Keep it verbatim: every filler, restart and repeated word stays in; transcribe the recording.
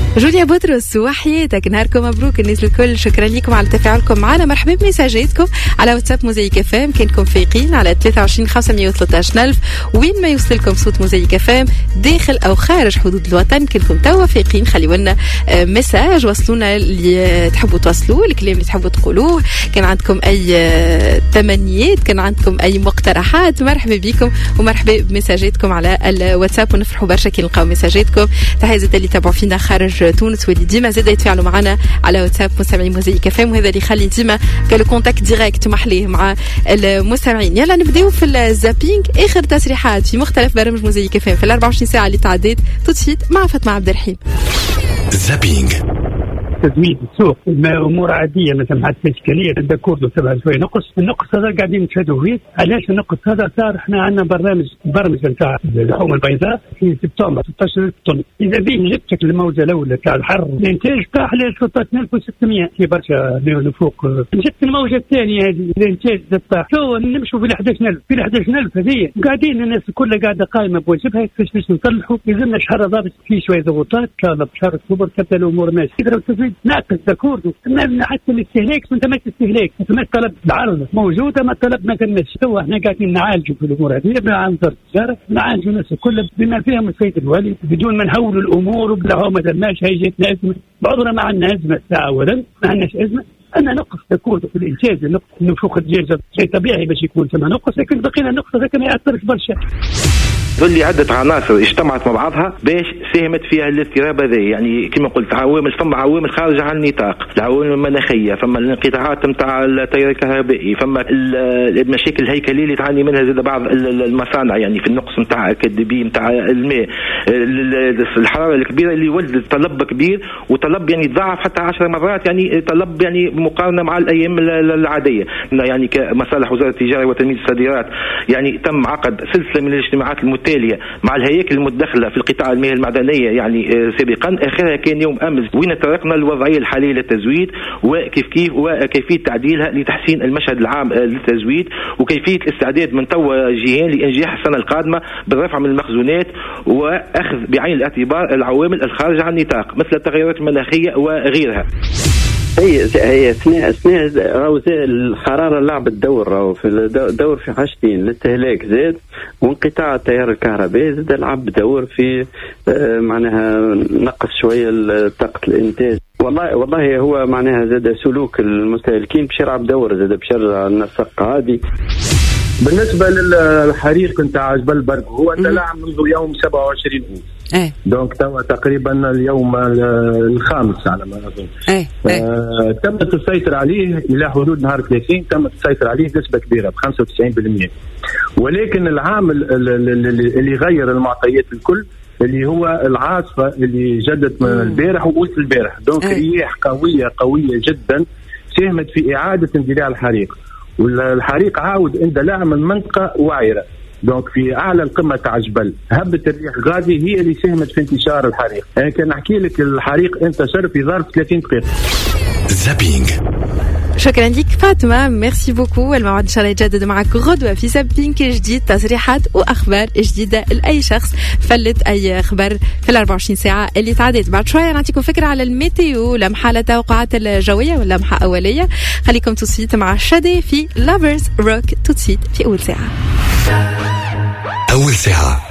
جوليا بطرس وحياتك نهاركم مبروك الناس الكل. شكرا لكم على تفاعلكم معنا. مرحبا بمساجاتكم على واتساب موزايك اف ام. كنكم فايقين على ثلاثة وعشرين خمسمية وثلاثة عشر ألف وين ما يوصلكم صوت موزايك اف ام داخل او خارج حدود الوطن. كنكم توا فايقين خليوا لنا مساج وصلونا اللي تحبوا توصلوه، الكلام اللي تحبوا تقولوه. كان عندكم اي تمنيات، كان عندكم اي مقترحات، مرحبا بكم ومرحبا بمساجاتكم على الواتساب. ونفرحوا برشا كي نلقاو مساجاتكم. تحية اللي تابعوا فينا خارج تونس واللي ديما زاد يتفاعلوا معنا على واتساب مستمعين موزايك اف ام، وهذا اللي يخلي ديما كالو كونتاكت ديريكت محليه مع المستمعين. يلا نبداو في الزابينغ، اخر تصريحات في مختلف برامج موزايك اف ام في الأربعة وعشرين ساعه اللي تعديت. تدشيت مع فاطمه عبد الرحيم. زابينغ تزويد السوق امور عاديه مثلا حتى اشكاليه الدكور سبعة شويه نقص. النقص هذا قاعدين نشاهدوا فيه. علاش النقص هذا صار؟ احنا عندنا برنامج برنامج نتاع اللحوم البيضاء في سبتمبر ستة عشر طن. اذا بيه جبتك الموجه الاولى تاع الحر الانتاج تاع حوالي ثلاثة عشر ألف وستمية في برشا لفوق. جبت الموجه الثانيه هذه الانتاج تاع شو نمشوا في أحد عشر ألف في أحد عشر ألف هذه قاعدين الناس كلها قاعده قائمه بوجبها كيفاش باش نصلحوا. يلزمنا شهر ضابط فيه شويه ضغوطات ان شاء الله بشهر اكتوبر تبدا الامور ماشيه. ناقص دكور ما حتى الاستهلاك ما تمش استهلاك ما تمش طلب العرض موجوده ما طلب ما كناش. تو احنا قاعدين نعالجوا في الامور هذه مع وزاره التجاره نعالجوا الناس كلها بما فيهم السيد الوالي بدون ما نحولوا الامور وبلا ما درناش. هي جاتنا ازمه بعضنا ما عندنا ازمه ساعه اولا ما عندناش ازمه. أنا نقص تكون في الإنتاج نقص نفوق الدجاجة شيء طبيعي باش يكون ثم نقص، لكن بقينا نقص هذا ما يأثرش برشا. ذولي عدة عناصر اجتمعت مع بعضها باش ساهمت فيها الاضطراب هذا. يعني كما قلت عوامل، فما عوامل خارجة عن النطاق، العوامل المناخية، فما الانقطاعات نتاع التيار الكهربائي، فما المشاكل الهيكلية اللي تعاني منها زاد بعض المصانع يعني في النقص نتاع الكدبي نتاع الماء، الحرارة الكبيرة اللي ولدت طلب كبير وطلب يعني ضاعف حتى عشر مرات يعني طلب يعني مقارنة مع الأيام العادية. يعني كمصالح وزارة التجارة وتنمية الصادرات يعني تم عقد سلسلة من الاجتماعات المتالية مع الهياكل المدخلة في القطاع المياه المعدنية يعني سابقا. آخرها كان يوم أمس وين تطرقنا للوضعية الحالية للتزويد وكيف كيف وكيفية تعديلها لتحسين المشهد العام للتزويد وكيفية الاستعداد من توا جهين لإنجاح السنة القادمة بالرفع من المخزونات وأخذ بعين الاعتبار العوامل الخارجة عن النطاق مثل التغيرات المناخية وغيرها. هي هي اثناء اثناء راهو الحراره لعبت دور راهو في دور في حاجتين، الاستهلاك زاد وانقطاع التيار الكهربائي زاد لعب دور في معناها نقص شويه طاقه الانتاج. والله والله هو معناها زاد سلوك المستهلكين باش يلعب دور زاد باش النسق هذه. بالنسبه للحريق نتاع جبل برق هو اندلع منذ يوم سبعة وعشرين ايه دونك توا تقريبا اليوم الخامس على ما اظن. ايه آه تمت السيطرة عليه الى حدود نهار ثلاثين، تمت السيطرة عليه بنسبه كبيره ب خمسة وتسعين بالمئة. ولكن العامل اللي غير المعطيات الكل اللي هو العاصفه اللي جدت من البارح وقلت البارح دونك رياح قويه قويه جدا ساهمت في اعاده اندلاع الحريق. والحريق عاود اندلاع من منطقه وعره دونك في اعلى القمه تاع جبل. هبه الريح غادي هي اللي ساهمت في انتشار الحريق. يعني كان نحكي لك الحريق انتشر في ظرف ثلاثين دقيقه. زابينغ. شكرا لك فاطمه، ميرسي بوكو. الموعد ان شاء الله يتجدد معك غدوه في زابينغ جديد، تصريحات واخبار جديده لاي شخص فلت اي خبر في الأربعة وعشرين ساعه اللي تعديت. بعد شويه نعطيكم فكره على الميتيو، لمحه للتوقعات الجويه ولمحه اوليه. خليكم توصيت مع شادي في لافرز روك توتسيت في اول ساعه. أول ساعة